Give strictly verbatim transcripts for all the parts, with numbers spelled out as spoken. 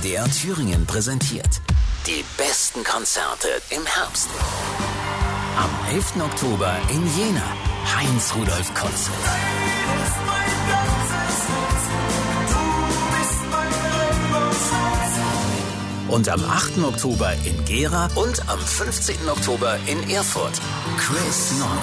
D R Thüringen präsentiert die besten Konzerte im Herbst. Am elften Oktober in Jena, Heinz-Rudolf-Konzert. Und am achten Oktober in Gera und am fünfzehnten Oktober in Erfurt, Chris Nord.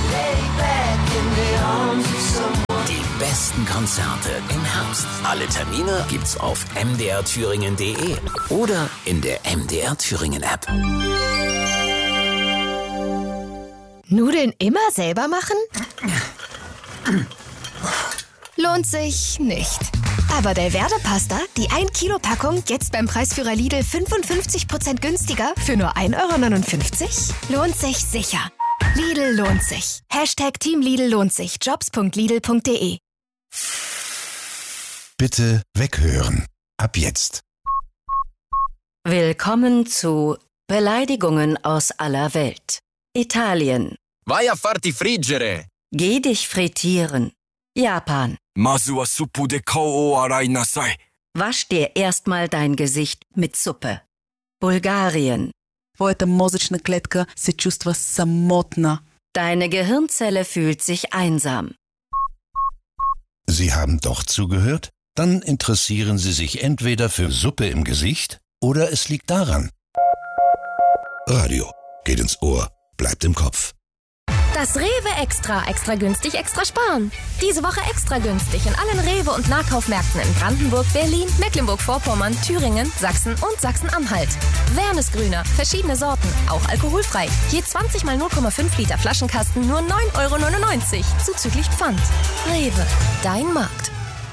Die besten Konzerte im Herbst. Alle Termine gibt's auf m d r thüringen punkt d e oder in der M D R Thüringen App. Nudeln immer selber machen? Lohnt sich nicht. Aber Delverde Pasta, die ein Kilo Packung, jetzt beim Preisführer Lidl fünfundfünfzig Prozent günstiger für nur ein Euro neunundfünfzig? Lohnt sich sicher. Lidl lohnt sich. Hashtag Team Lidl lohnt sich. jobs punkt lidl punkt d e. Bitte weghören. Ab jetzt. Willkommen zu Beleidigungen aus aller Welt. Italien. Vai a farti friggere. Geh dich frittieren. Japan. Masu wa suppu de kou o arai nasai. Wasch dir erstmal dein Gesicht mit Suppe. Bulgarien. Твоята мозъчна клетка се чувства самотна. Deine Gehirnzelle fühlt sich einsam. Sie haben doch zugehört? Dann interessieren Sie sich entweder für Suppe im Gesicht oder es liegt daran. Radio geht ins Ohr, bleibt im Kopf. Das Rewe Extra. Extra günstig, extra sparen. Diese Woche extra günstig in allen Rewe- und Nahkaufmärkten in Brandenburg, Berlin, Mecklenburg-Vorpommern, Thüringen, Sachsen und Sachsen-Anhalt. Wernesgrüner, verschiedene Sorten, auch alkoholfrei. Je zwanzig mal null Komma fünf Liter Flaschenkasten nur neun Euro neunundneunzig, zuzüglich Pfand. Rewe, dein Markt.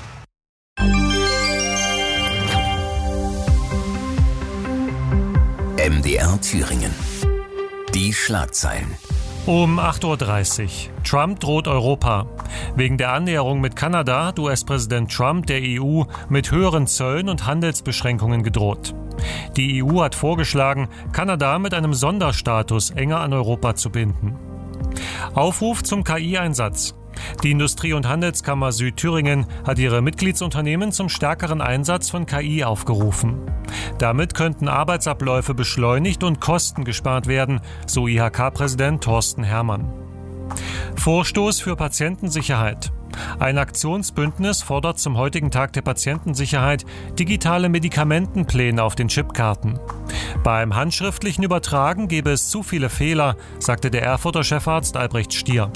M D R Thüringen. Die Schlagzeilen. Um acht Uhr dreißig. Trump droht Europa. Wegen der Annäherung mit Kanada hat U S-Präsident Trump der E U mit höheren Zöllen und Handelsbeschränkungen gedroht. Die E U hat vorgeschlagen, Kanada mit einem Sonderstatus enger an Europa zu binden. Aufruf zum K I-Einsatz. Die Industrie- und Handelskammer Südthüringen hat ihre Mitgliedsunternehmen zum stärkeren Einsatz von K I aufgerufen. Damit könnten Arbeitsabläufe beschleunigt und Kosten gespart werden, so I H K-Präsident Thorsten Herrmann. Vorstoß für Patientensicherheit. Ein Aktionsbündnis fordert zum heutigen Tag der Patientensicherheit digitale Medikamentenpläne auf den Chipkarten. Beim handschriftlichen Übertragen gäbe es zu viele Fehler, sagte der Erfurter Chefarzt Albrecht Stier.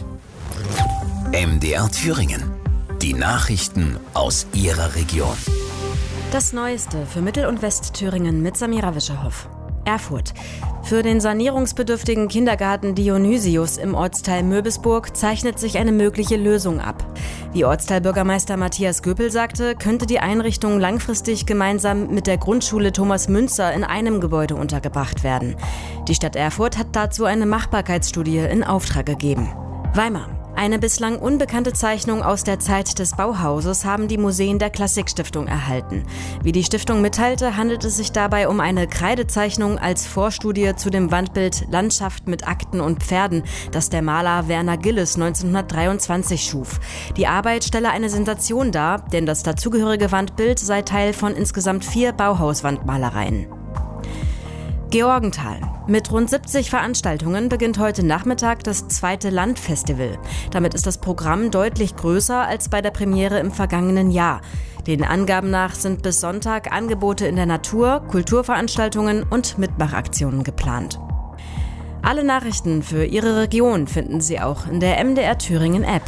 M D R Thüringen. Die Nachrichten aus Ihrer Region. Das Neueste für Mittel- und Westthüringen mit Samira Wischerhoff. Erfurt. Für den sanierungsbedürftigen Kindergarten Dionysius im Ortsteil Möbisburg zeichnet sich eine mögliche Lösung ab. Wie Ortsteilbürgermeister Matthias Göpel sagte, könnte die Einrichtung langfristig gemeinsam mit der Grundschule Thomas Münzer in einem Gebäude untergebracht werden. Die Stadt Erfurt hat dazu eine Machbarkeitsstudie in Auftrag gegeben. Weimar. Eine bislang unbekannte Zeichnung aus der Zeit des Bauhauses haben die Museen der Klassikstiftung erhalten. Wie die Stiftung mitteilte, handelt es sich dabei um eine Kreidezeichnung als Vorstudie zu dem Wandbild Landschaft mit Akten und Pferden, das der Maler Werner Gilles neunzehnhundertdreiundzwanzig schuf. Die Arbeit stelle eine Sensation dar, denn das dazugehörige Wandbild sei Teil von insgesamt vier Bauhauswandmalereien. Georgenthal. Mit rund siebzig Veranstaltungen beginnt heute Nachmittag das zweite Landfestival. Damit ist das Programm deutlich größer als bei der Premiere im vergangenen Jahr. Den Angaben nach sind bis Sonntag Angebote in der Natur, Kulturveranstaltungen und Mitmachaktionen geplant. Alle Nachrichten für Ihre Region finden Sie auch in der M D R Thüringen App.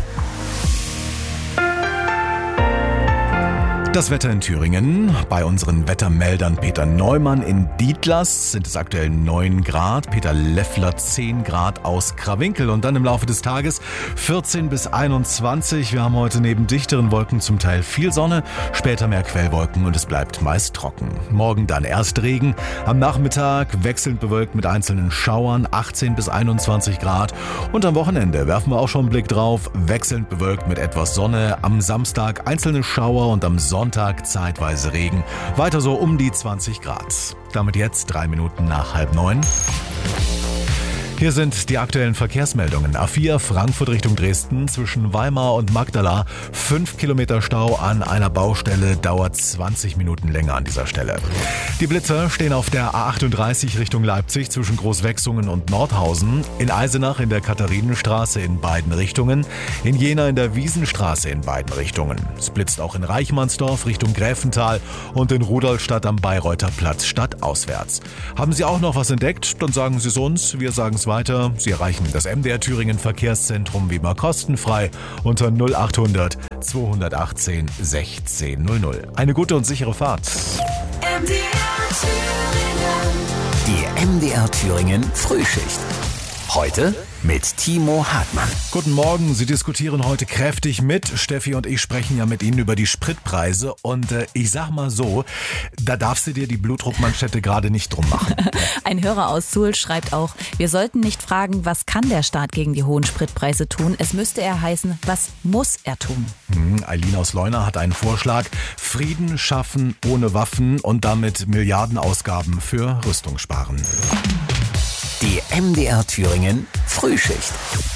Das Wetter in Thüringen. Bei unseren Wettermeldern Peter Neumann in Dietlas sind es aktuell neun Grad, Peter Leffler zehn Grad aus Krawinkel und dann im Laufe des Tages vierzehn bis einundzwanzig. Wir haben heute neben dichteren Wolken zum Teil viel Sonne, später mehr Quellwolken und es bleibt meist trocken. Morgen dann erst Regen, am Nachmittag wechselnd bewölkt mit einzelnen Schauern, achtzehn bis einundzwanzig Grad und am Wochenende werfen wir auch schon einen Blick drauf, wechselnd bewölkt mit etwas Sonne, am Samstag einzelne Schauer und am Sonntag Sonntag zeitweise Regen, weiter so um die zwanzig Grad. Damit jetzt drei Minuten nach halb neun. Hier sind die aktuellen Verkehrsmeldungen. A vier Frankfurt Richtung Dresden zwischen Weimar und Magdala. Fünf Kilometer Stau an einer Baustelle, dauert zwanzig Minuten länger an dieser Stelle. Die Blitzer stehen auf der A achtunddreißig Richtung Leipzig zwischen Großwechsungen und Nordhausen. In Eisenach in der Katharinenstraße in beiden Richtungen. In Jena in der Wiesenstraße in beiden Richtungen. Es blitzt auch in Reichmannsdorf Richtung Gräfental und in Rudolstadt am Bayreuther Platz stadtauswärts. Haben Sie auch noch was entdeckt? Dann sagen Sie es uns, wir sagen es weiter. Sie erreichen das M D R Thüringen Verkehrszentrum wie immer kostenfrei unter null achthundert zweihundertachtzehn sechzehn null null. Eine gute und sichere Fahrt. M D R Thüringen. Die M D R Thüringen Frühschicht. Heute mit Timo Hartmann. Guten Morgen, Sie diskutieren heute kräftig mit. Steffi und ich sprechen ja mit Ihnen über die Spritpreise. Und äh, ich sag mal so, da darfst du dir die Blutdruckmanschette gerade nicht drum machen. Ein Hörer aus Suhl schreibt auch, wir sollten nicht fragen, was kann der Staat gegen die hohen Spritpreise tun? Es müsste eher heißen, was muss er tun? Hm, Eileen aus Leuna hat einen Vorschlag. Frieden schaffen ohne Waffen und damit Milliardenausgaben für Rüstung sparen. Die M D R Thüringen Frühschicht.